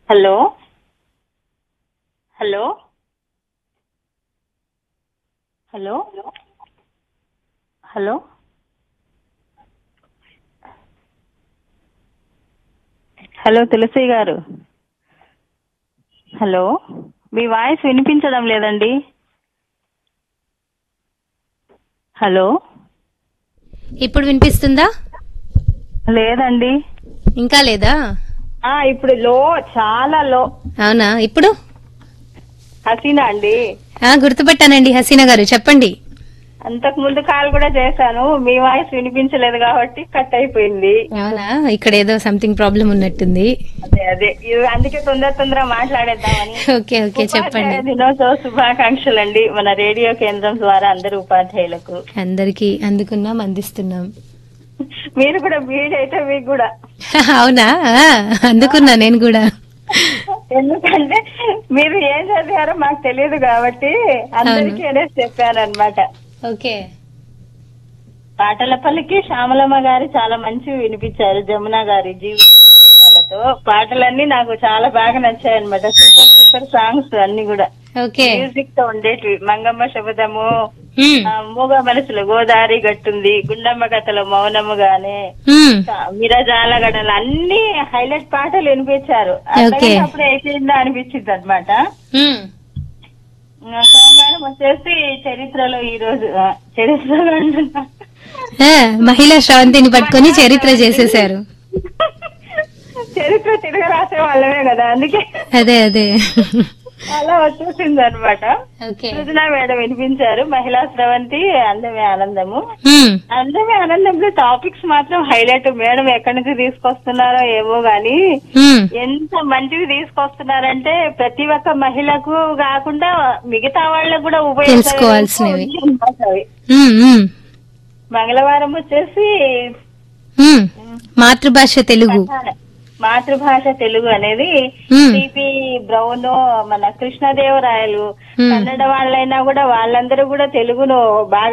Hello hello hello hello hello తులసి గారు, hello, మీ voice వినిపించడం లేదండి. హలో, ఇప్పుడు వినిపిస్తుందా? లేదండి. ఇంకా లేదా? ఇప్పుడు లో, చాలా లో. అవునా? ఇప్పుడు హసీనా అండి. గుర్తుపెట్టానండి. హసీనా గారు చెప్పండి. అంతకు ముందు కాల్ కూడా చేశాను, మీ వాయిస్ వినిపించలేదు కాబట్టి కట్ అయిపోయింది. అవునా? ఇక్కడ ఏదో సంథింగ్ ప్రాబ్లం ఉన్నట్టుంది. అదే అందుకే తొందర మాట్లాడేద్దామని. ఓకే ఓకే చెప్పండి. ఉపాధ్యాయ దినోత్సవ శుభాకాంక్షలు అండి మన రేడియో కేంద్రం ద్వారా అందరు ఉపాధ్యాయులకు. అందరికి అందుకున్నాం, అందిస్తున్నాం. మీరు కూడా అయితే మీకు కూడా. అవునా? అందుకున్నా నేను కూడా. ఎందుకంటే మీరు ఏం చదివారో మాకు తెలియదు కాబట్టి అందరికీ అనేసి చెప్పానన్నమాట. ఓకే. పాటలపల్లికి శ్యామలమ్మ గారు చాలా మంచివి వినిపించారు. జమున గారి జీవిత విశేషాలతో పాటలన్నీ నాకు చాలా బాగా నచ్చాయి అనమాట. సూపర్ సాంగ్స్ అన్ని కూడా ఓకే. మ్యూజిక్ తో ఉండేటివి. మంగమ్మ శబదము, మూగ మనసులో గోదారి గట్టుంది, గుండమ్మ కథలో మౌనముగానే, మిరజాలగడలు అన్ని హైలైట్ పాటలు వినిపించారు. అప్పుడు అయిపోయిందా అనిపించింది అనమాట. సోమవారం వచ్చేసి చరిత్రలో ఈ రోజు చరిత్రలో అంటున్నా, మహిళా శ్రవంతిని పట్టుకొని చరిత్ర చేసేసారు. చరిత్ర తిరగ రాసే వాళ్ళమే కదా, అందుకే అదే అలా వచ్చేసింది అనమాట. సృజన మేడం వినిపించారు. మహిళా స్రవంతి అందమే ఆనందము. అందమే ఆనందంలో టాపిక్స్ మాత్రం హైలైట్. మేడం ఎక్కడి నుంచి తీసుకొస్తున్నారో ఏమో గాని ఎంత మంచివి తీసుకొస్తున్నారంటే ప్రతి ఒక్క మహిళకు కాకుండా మిగతా వాళ్ళకు కూడా ఉపయోగించుకోవాల్సినవి. మంగళవారం వచ్చేసి మాతృభాష తెలుగు అనేది సిపి బ్రౌన్, మన కృష్ణదేవరాయలు, కన్నడ వాళ్ళైనా కూడా వాళ్ళందరూ కూడా తెలుగును బాగా